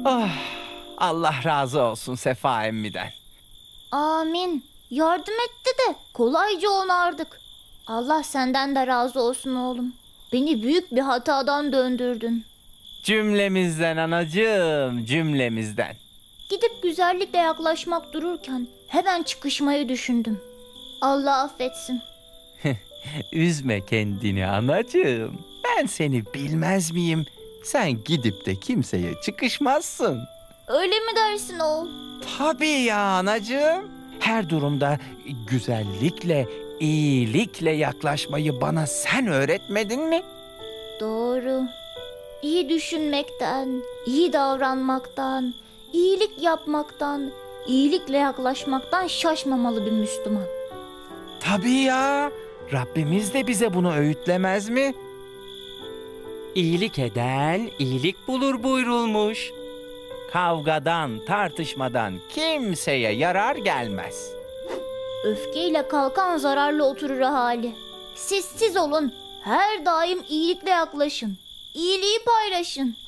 Ah, Allah razı olsun Sefa emmiden. Amin. Yardım etti de kolayca onardık. Allah senden de razı olsun oğlum. Beni büyük bir hatadan döndürdün. Cümlemizden anacığım, cümlemizden. Gidip güzellikle yaklaşmak dururken hemen çıkışmayı düşündüm. Allah affetsin. Üzme kendini anacığım. Ben seni bilmez miyim? Sen gidip de kimseye çıkışmazsın. Öyle mi dersin oğul? Tabii ya anacığım. Her durumda güzellikle, iyilikle yaklaşmayı bana sen öğretmedin mi? Doğru. İyi düşünmekten, iyi davranmaktan, iyilik yapmaktan, iyilikle yaklaşmaktan şaşmamalı bir Müslüman. Tabii ya. Rabbimiz de bize bunu öğütlemez mi? İyilik eden iyilik bulur buyurulmuş. Kavgadan, tartışmadan kimseye yarar gelmez. Öfkeyle kalkan zararlı oturur hali. Siz olun, her daim iyilikle yaklaşın. İyiliği paylaşın.